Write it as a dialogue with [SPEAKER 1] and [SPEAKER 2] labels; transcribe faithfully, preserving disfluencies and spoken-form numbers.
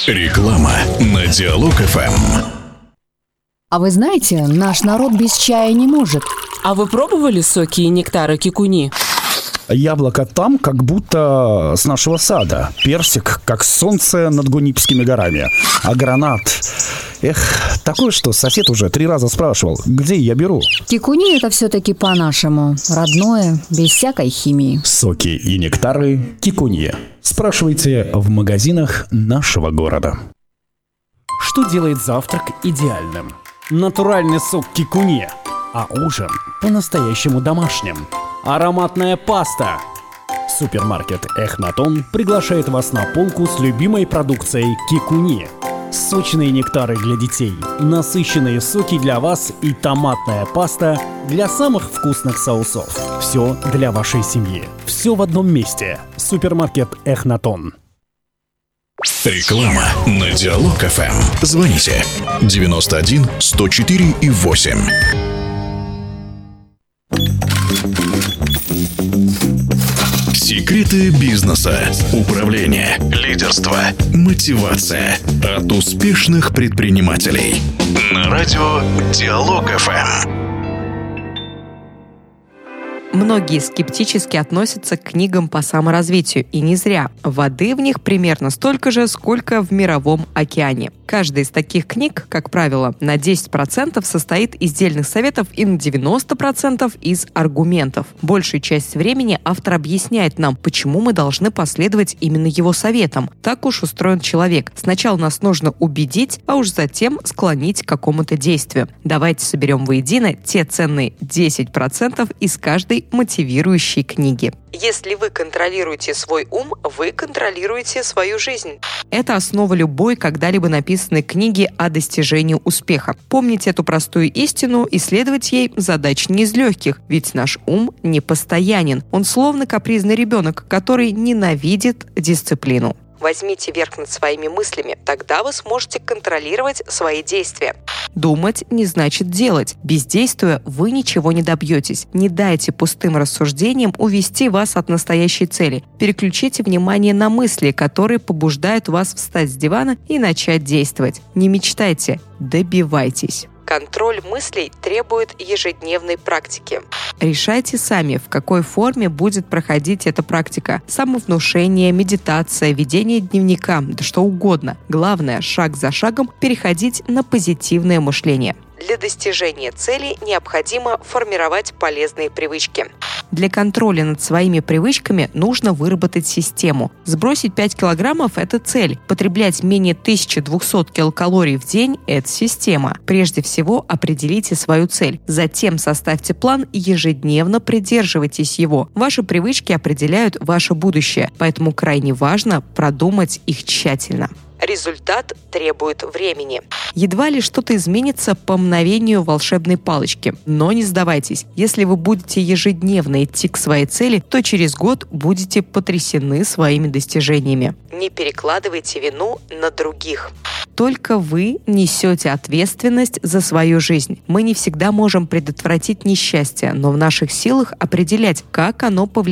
[SPEAKER 1] Реклама на Диалог эф эм.
[SPEAKER 2] А вы знаете, наш народ без чая не может.
[SPEAKER 3] А вы пробовали соки и нектары кикуни?
[SPEAKER 4] Яблоко там, как будто с нашего сада. Персик, как солнце над Гунипскими горами. А гранат... Эх, такое, что сосед уже три раза спрашивал, где я беру.
[SPEAKER 2] Кикуни — это все-таки по-нашему. Родное, без всякой химии.
[SPEAKER 4] Соки и нектары кикуни. Спрашивайте в магазинах нашего города.
[SPEAKER 5] Что делает завтрак идеальным? Натуральный сок кикуни. А ужин по-настоящему домашним. Ароматная паста. Супермаркет Эхнатон приглашает вас на полку с любимой продукцией кикуни. Сочные нектары для детей, насыщенные соки для вас и томатная паста для самых вкусных соусов. Все для вашей семьи. Все в одном месте. Супермаркет Эхнатон.
[SPEAKER 1] Реклама на Диалог эф эм. Звоните девяносто один сто четыре и восемь. Секреты бизнеса, управления, лидерства, мотивация от успешных предпринимателей. На радио Диалог эф эм.
[SPEAKER 6] Многие скептически относятся к книгам по саморазвитию, и не зря. Воды в них примерно столько же, сколько в мировом океане. Каждая из таких книг, как правило, на десять процентов состоит из дельных советов и на девяносто процентов из аргументов. Большую часть времени автор объясняет нам, почему мы должны последовать именно его советам. Так уж устроен человек. Сначала нас нужно убедить, а уж затем склонить к какому-то действию. Давайте соберем воедино те ценные десять процентов из каждой мотивирующей книги. Если вы контролируете свой ум, вы контролируете свою жизнь. Это основа любой когда-либо написанной книги о достижении успеха. Помните эту простую истину и следовать ей задача не из легких, ведь наш ум непостоянен. Он словно капризный ребенок, который ненавидит дисциплину. Возьмите верх над своими мыслями, тогда вы сможете контролировать свои действия. Думать не значит делать. Бездействуя, вы ничего не добьетесь. Не дайте пустым рассуждениям увести вас от настоящей цели. Переключите внимание на мысли, которые побуждают вас встать с дивана и начать действовать. Не мечтайте, добивайтесь. Контроль мыслей требует ежедневной практики. Решайте сами, в какой форме будет проходить эта практика. Самовнушение, медитация, ведение дневника, да что угодно. Главное, шаг за шагом переходить на позитивное мышление. Для достижения цели необходимо формировать полезные привычки. Для контроля над своими привычками нужно выработать систему. Сбросить пять килограммов – это цель. Потреблять менее тысяча двести килокалорий в день – это система. Прежде всего определите свою цель. Затем составьте план и ежедневно придерживайтесь его. Ваши привычки определяют ваше будущее, поэтому крайне важно продумать их тщательно. Результат требует времени. Едва ли что-то изменится по мгновению волшебной палочки. Но не сдавайтесь. Если вы будете ежедневно идти к своей цели, то через год будете потрясены своими достижениями. Не перекладывайте вину на других. Только вы несете ответственность за свою жизнь. Мы не всегда можем предотвратить несчастье, но в наших силах определять, как оно повлияет